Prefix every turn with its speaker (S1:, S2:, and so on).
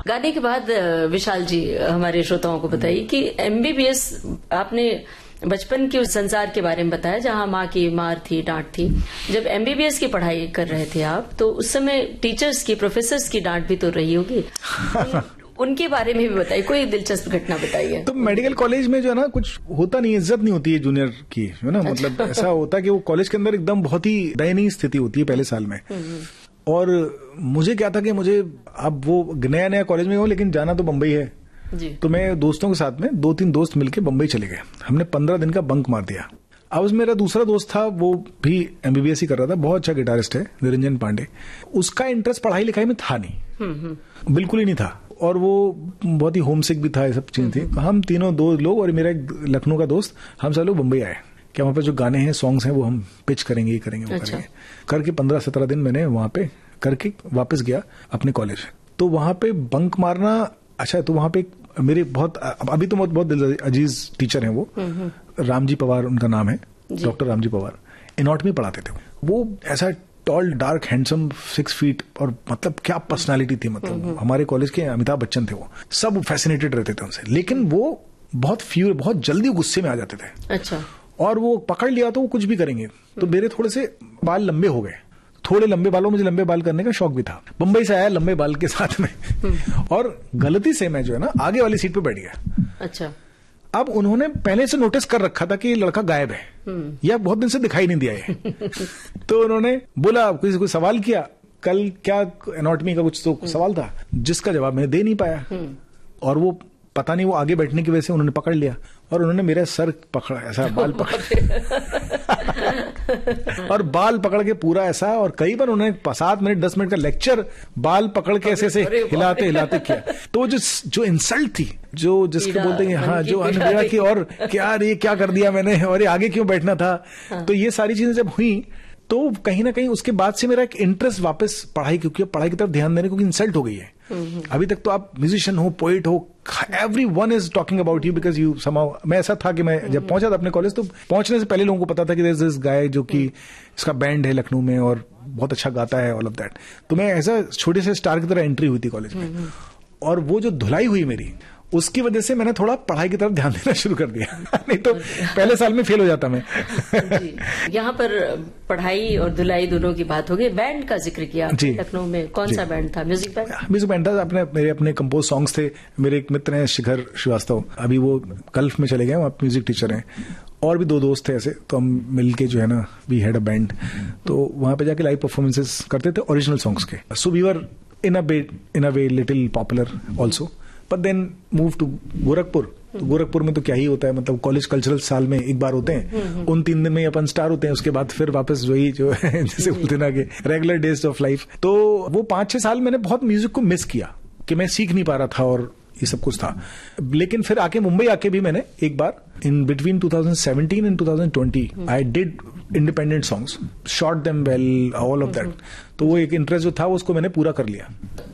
S1: गाने के बाद विशाल जी हमारे श्रोताओं को बताइए कि एमबीबीएस आपने बचपन के उस संसार के बारे में बताया जहां माँ की मार थी, डांट थी। जब एमबीबीएस की पढ़ाई कर रहे थे आप, तो उस समय टीचर्स की, प्रोफेसर्स की डांट भी तो रही होगी। उनके बारे में भी बताइए, कोई दिलचस्प घटना बताइए।
S2: तो मेडिकल कॉलेज में जो है ना, कुछ होता नहीं, इज्जत नहीं होती है जूनियर की, है ना। मतलब ऐसा होता है कि वो कॉलेज के अंदर एकदम बहुत ही दयनीय स्थिति होती है पहले साल में। और मुझे क्या था कि मुझे, अब वो नया कॉलेज में हूँ, लेकिन जाना तो बम्बई है
S1: जी।
S2: तो मैं दोस्तों के साथ में 2-3 दोस्त मिलके बम्बई चले गए। हमने 15 दिन का बंक मार दिया। अब मेरा दूसरा दोस्त था, वो भी एमबीबीएस ही कर रहा था, बहुत अच्छा गिटारिस्ट है, निरंजन पांडे। उसका इंटरेस्ट पढ़ाई लिखाई में था नहीं, बिल्कुल ही नहीं था। और वो बहुत ही होमसिक भी था, ये सब चीजें थी। हम तीनों, 2 लोग और मेरा एक लखनऊ का दोस्त, हम सब लोग बम्बई आए कि वहां पे जो गाने हैं, सॉन्ग्स हैं, वो हम पिच करेंगे, ये करेंगे, वो करेंगे करके 15-17 दिन मैंने वहां पे करके वापस गया अपने कॉलेज। तो वहां पे बंक मारना, अच्छा, तो वहां पे मेरे बहुत, अभी तो बहुत अजीज टीचर हैं वो, रामजी पवार उनका नाम है, डॉक्टर रामजी पवार, एनाटॉमी पढ़ाते थे। वो ऐसा टॉल, डार्क, हैंडसम, 6 फीट, और मतलब क्या पर्सनालिटी थी। मतलब हमारे कॉलेज के अमिताभ बच्चन थे वो, सब फैसिनेटेड रहते थे उनसे। लेकिन वो बहुत जल्दी गुस्से में आ जाते थे।
S1: अच्छा। और
S2: वो पकड़ लिया तो वो कुछ भी करेंगे। तो मेरे थोड़े से बाल लंबे हो गए, थोड़े लंबे बालों, मुझे लंबे बाल करने का शौक भी था। बंबई से आया लंबे बाल के साथ में और गलती से मैं जो है ना आगे वाली सीट पे बैठ गया।
S1: अच्छा।
S2: अब उन्होंने पहले से नोटिस कर रखा था कि लड़का गायब है या बहुत दिन से दिखाई नहीं दिया है। तो उन्होंने बोला, किसी को सवाल किया, कल क्या एनाटॉमी का कुछ तो सवाल था, जिसका जवाब मैं दे नहीं पाया। और वो पता नहीं, वो आगे बैठने की वजह से उन्होंने पकड़ लिया और उन्होंने मेरा सर पकड़ा, ऐसा बाल पकड़ और बाल पकड़ के पूरा ऐसा, और कई बार उन्होंने 7 मिनट 10 मिनट का लेक्चर बाल पकड़ के ऐसे हिलाते हिलाते किया। तो जो इंसल्ट थी, जो जिसको बोलते हैं, हाँ, जो अनबीड़ा की, और क्या ये क्या कर दिया मैंने, और ये आगे क्यों बैठना था। तो ये सारी चीजें जब हुई, तो कहीं ना कहीं उसके बाद से मेरा एक इंटरेस्ट वापस पढ़ाई की तरफ ध्यान देने, क्योंकि इंसल्ट हो गई है। अभी तक तो आप म्यूजिशियन हो, पोइट हो, everyone is talking about you because you somehow, मैं ऐसा था कि मैं जब पहुंचा था अपने कॉलेज, तो पहुंचने से पहले लोगों को पता था कि there's this guy जो कि इसका बैंड है लखनऊ में और बहुत अच्छा गाता है, ऑल ऑफ दैट। तो मैं ऐसा छोटे से स्टार की तरह एंट्री हुई थी कॉलेज में। और वो जो धुलाई हुई मेरी, उसकी वजह से मैंने थोड़ा पढ़ाई की तरफ ध्यान देना शुरू कर दिया। नहीं तो पहले साल में फेल हो जाता मैं।
S1: यहाँ पर पढ़ाई और धुलाई दोनों की बात हो गई। बैंड का जिक्र किया लखनऊ में, कौन सा बैंड था? Music band? म्यूजिक बैंड
S2: था। मेरे अपने कंपोज सॉन्ग्स थे। मेरे एक मित्र हैं शिखर श्रीवास्तव, अभी वो गल्फ में चले गए, वहाँ म्यूजिक टीचर हैं। और भी 2 दोस्त थे ऐसे, तो हम मिलके जो है ना, वी हैड अ बैंड। तो वहां पे जाके लाइव परफॉर्मेंसेस करते थे ओरिजिनल सॉन्ग्स के। So we were in a way little popular also, but then move to Gorakhpur. तो गोरखपुर में तो क्या ही होता है, मतलब कॉलेज कल्चरल साल में एक बार होते हैं, उन 3 दिन में अपन स्टार होते हैं, उसके बाद फिर वापस वही जो है जैसे बोलते ना कि रेगुलर डेज ऑफ लाइफ। तो वो 5-6 साल मैंने बहुत म्यूजिक को मिस किया कि मैं सीख नहीं पा रहा था और ये सब कुछ था। लेकिन फिर आके मुंबई आके भी मैंने एक बार in between 2017 and 2020 I did independent songs, shot them well, all of that. तो वो एक इंटरेस्ट जो था उसको मैंने पूरा कर लिया।